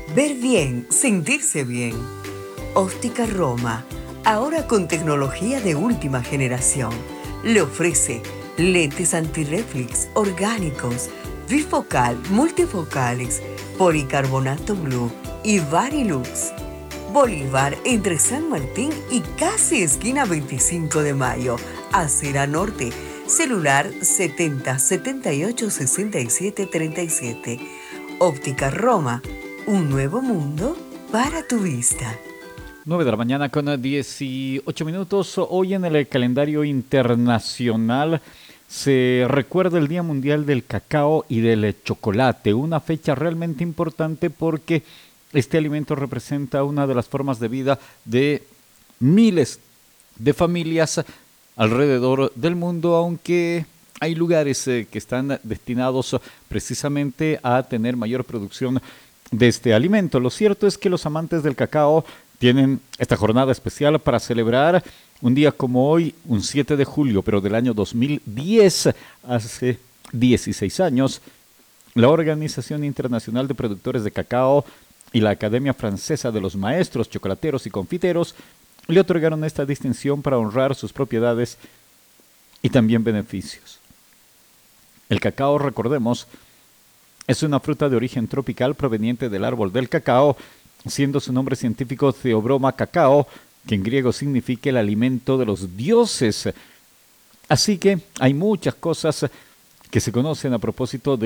Ver bien, sentirse bien. Óptica Roma, ahora con tecnología de última generación. Le ofrece lentes antirreflex orgánicos, bifocal, multifocales, policarbonato blue y Varilux. Bolívar entre San Martín y casi esquina 25 de mayo, Acera Norte. Celular 70 78 67 37. Óptica Roma, un nuevo mundo para tu vista. 9 de la mañana con 18 minutos. Hoy en el calendario internacional se recuerda el Día Mundial del Cacao y del Chocolate, una fecha realmente importante porque este alimento representa una de las formas de vida de miles de familias alrededor del mundo, aunque hay lugares que están destinados precisamente a tener mayor producción de este alimento. Lo cierto es que los amantes del cacao tienen esta jornada especial para celebrar un día como hoy, un 7 de julio, pero del año 2010, hace 16 años, la Organización Internacional de Productores de Cacao y la Academia Francesa de los Maestros, Chocolateros y Confiteros le otorgaron esta distinción para honrar sus propiedades y también beneficios. El cacao, recordemos, es una fruta de origen tropical proveniente del árbol del cacao, siendo su nombre científico Theobroma cacao, que en griego significa el alimento de los dioses. Así que hay muchas cosas que se conocen a propósito de